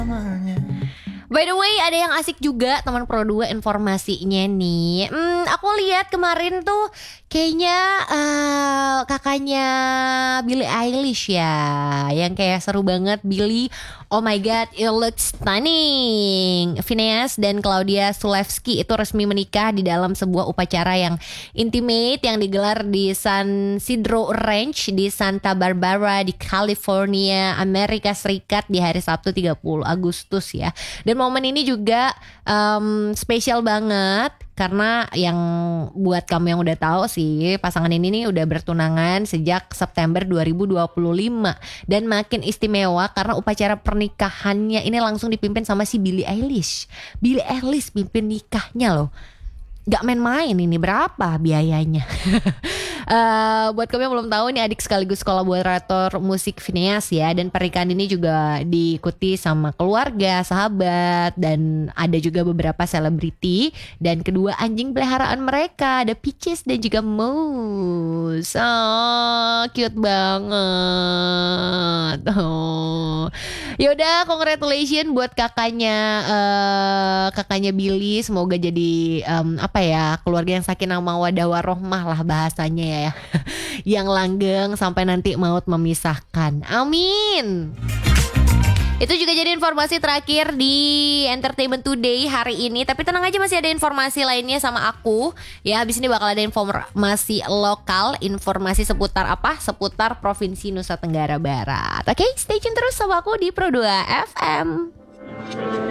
By the way, ada yang asik juga teman Pro 2 informasinya nih. Aku lihat kemarin tuh kayaknya kakaknya Billie Eilish ya, yang kayak seru banget. Billie, oh my god, it looks stunning. Phineas dan Claudia Sulewski itu resmi menikah di dalam sebuah upacara yang intimate yang digelar di San Isidro Ranch di Santa Barbara di California, Amerika Serikat di hari Sabtu 30 Agustus ya. Dan momen ini juga spesial banget karena yang buat kamu yang udah tahu sih, pasangan ini nih udah bertunangan sejak September 2025 dan makin istimewa karena upacara pernikahannya ini langsung dipimpin sama si Billie Eilish. Billie Eilish pimpin nikahnya loh. Gak main-main ini, berapa biayanya? Buat kamu yang belum tahu, ini adik sekaligus kolaborator musik Phineas ya. Dan pernikahan ini juga diikuti sama keluarga, sahabat, dan ada juga beberapa selebriti. Dan kedua anjing peliharaan mereka, ada Peaches dan juga Moose. Oh, cute banget. Oh. Yaudah, congratulations buat kakaknya Billy. Semoga jadi keluarga yang sakinah mawaddah warohmah lah bahasanya ya. Yang langgeng sampai nanti maut memisahkan. Amin. Itu juga jadi informasi terakhir di Entertainment Today hari ini. Tapi tenang aja, masih ada informasi lainnya sama aku. Ya, habis ini bakal ada informasi lokal, informasi seputar apa? Seputar Provinsi Nusa Tenggara Barat. Oke, stay tune terus sama aku di Pro 2 FM.